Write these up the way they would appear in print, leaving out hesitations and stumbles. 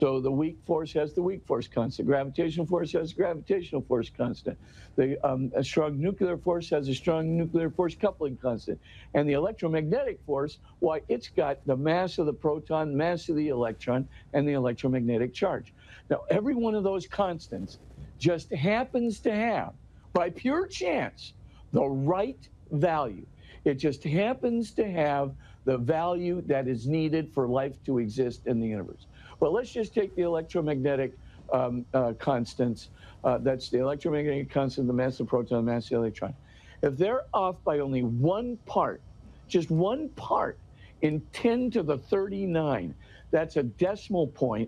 So the weak force has the weak force constant. Gravitational force has gravitational force constant. A strong nuclear force has a strong nuclear force coupling constant. And the electromagnetic force, why, it's got the mass of the proton, mass of the electron, and the electromagnetic charge. Now, every one of those constants just happens to have, by pure chance, the right value. It just happens to have the value that is needed for life to exist in the universe. Well, let's just take the electromagnetic constants. That's the electromagnetic constant, the mass of the proton, the mass of the electron. If they're off by only one part, just one part in 10 to the 39, that's a decimal point,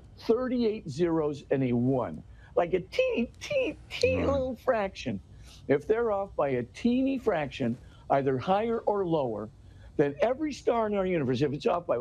38 zeros and a 1. Like a teeny little fraction. If they're off by a teeny fraction, either higher or lower, then every star in our universe, if it's off by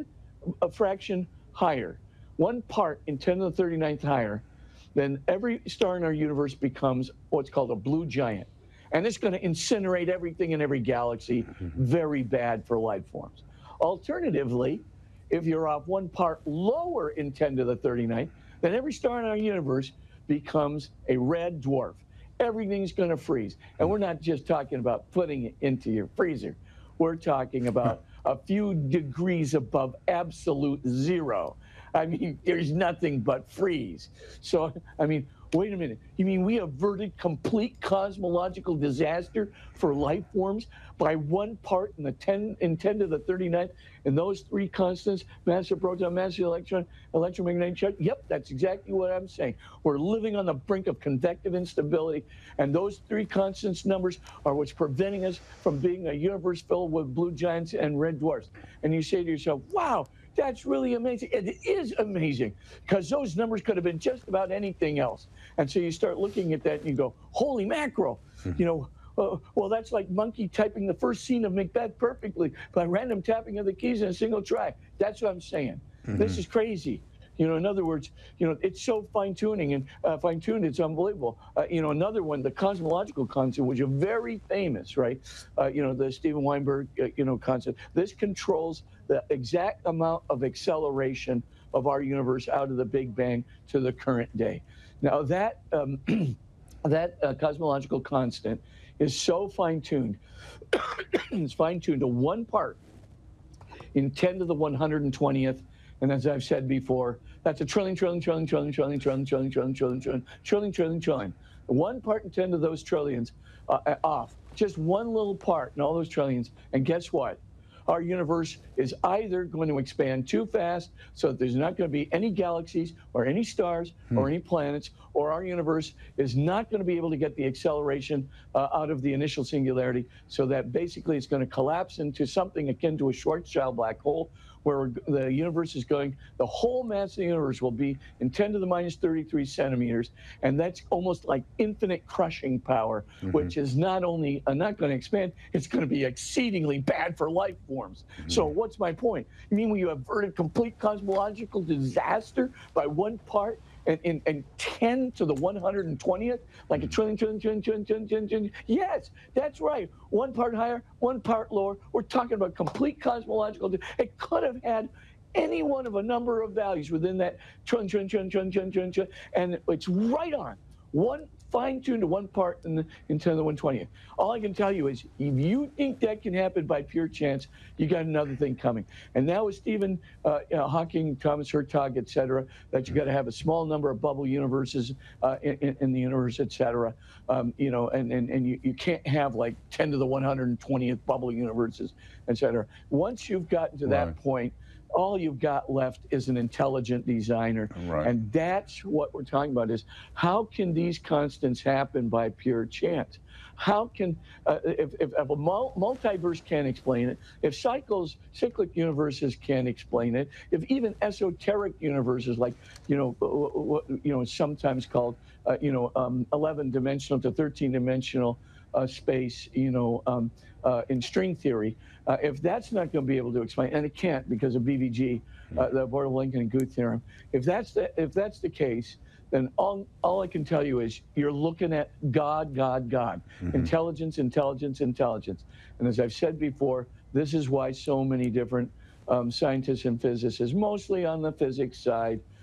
a fraction higher, one part in 10 to the 39th higher, then every star in our universe becomes what's called a blue giant. And it's going to incinerate everything in every galaxy. Very bad for life forms. Alternatively, if you're off one part lower in 10 to the 39th, then every star in our universe becomes a red dwarf. Everything's going to freeze. And we're not just talking about putting it into your freezer. We're talking about a few degrees above absolute zero. I mean, there's nothing but freeze. So, I mean, wait a minute. You mean we averted complete cosmological disaster for life forms by one part in 10 to the 39th, and those three constants, mass of proton, mass of electron, electromagnetic charge? Yep, that's exactly what I'm saying. We're living on the brink of convective instability, and those three constants numbers are what's preventing us from being a universe filled with blue giants and red dwarfs. And you say to yourself, wow, that's really amazing. It is amazing, because those numbers could have been just about anything else. And so you start looking at that and you go, holy mackerel, you know, well, that's like Monkey typing the first scene of Macbeth perfectly by random tapping of the keys in a single try. That's what I'm saying. This is crazy. You know, in other words, you know, it's so fine-tuning and fine-tuned, it's unbelievable. You know, another one, the cosmological constant, which is very famous, right? You know, the Steven Weinberg, you know, constant. This controls the exact amount of acceleration of our universe out of the Big Bang to the current day. Now, that cosmological constant is so fine-tuned. It's fine-tuned to one part in 10 to the 120th. And as I've said before, that's a trillion. One part in 10 of those trillions off. Just one little part in all those trillions. And guess what? Our universe is either going to expand too fast so that there's not going to be any galaxies or any stars or any planets, or our universe is not going to be able to get the acceleration out of the initial singularity, so that basically it's going to collapse into something akin to a Schwarzschild black hole, where the universe is going, the whole mass of the universe will be in 10 to the minus 33 centimeters. And that's almost like infinite crushing power, which is not only not going to expand, it's going to be exceedingly bad for life forms. So what's my point? You mean when you averted complete cosmological disaster by one part and 10 to the 120th, like a trillion. Yes, that's right. One part higher, one part lower. We're talking about complete cosmological. It could have had any one of a number of values within that trillion, and it's right on. One fine-tuned to one part in 10 to the 120th. All I can tell you is, if you think that can happen by pure chance, you got another thing coming. And now with Stephen Hawking, Thomas Hertog, et cetera, that you got to have a small number of bubble universes in the universe, et cetera. You know, and you can't have like 10 to the 120th bubble universes, et cetera. Once you've gotten to that point, all you've got left is an intelligent designer. And that's what we're talking about, is how can these constants happen by pure chance? How can, if a multiverse can't explain it, if cyclic universes can't explain it, if even esoteric universes like, sometimes called, 11-dimensional to 13-dimensional space, in string theory, if that's not going to be able to explain, and it can't because of BVG, the Borel-Lincoln and Guth theorem, if that's the case, then all I can tell you is you're looking at God, intelligence. And as I've said before, this is why so many different scientists and physicists, mostly on the physics side,